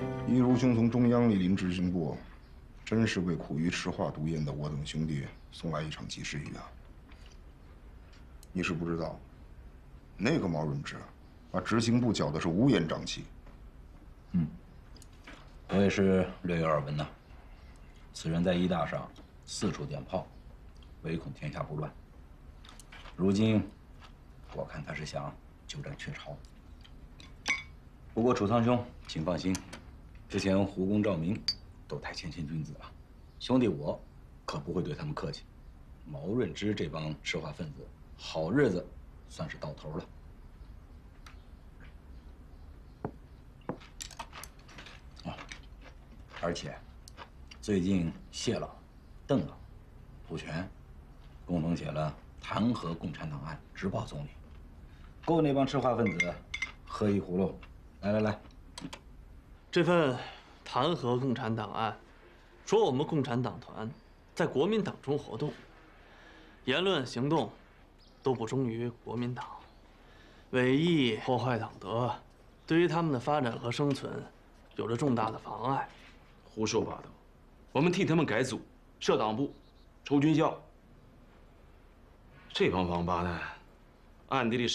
一如兄从中央莅临执行过，真是为苦于吃化毒烟的我等兄弟送来一场及时雨啊！你是不知道，那个毛润之，把执行部搅的是乌烟瘴气。 我也是略有耳闻呐。此人在医大上四处点炮，唯恐天下不乱。如今，我看他是想鸠占鹊巢。不过楚苍兄，请放心，之前胡公、赵明都太谦谦君子了，兄弟我可不会对他们客气。毛润之这帮赤化分子，好日子算是到头了。而且，最近谢老、邓老、蒲全共同写了弹劾共产党案，直报总理，够那帮赤化分子喝一葫芦。来， 这份弹劾共产党案，说我们共产党团在国民党中活动，言论行动都不忠于国民党，违意破坏党德，对于他们的发展和生存有着重大的妨碍。 胡说八道！我们替他们改组、设党部、筹军校。这帮王八蛋，暗地里